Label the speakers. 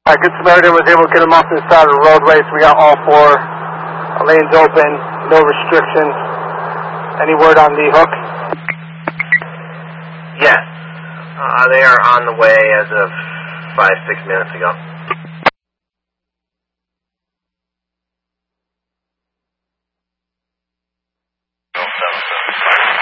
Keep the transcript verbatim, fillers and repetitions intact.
Speaker 1: Uh, Good Samaritan was able to get them off to the side of the roadway, so we got all four lanes open, no restrictions. Any word on the hook?
Speaker 2: Yes. Uh, they are on the way as of five, six minutes ago.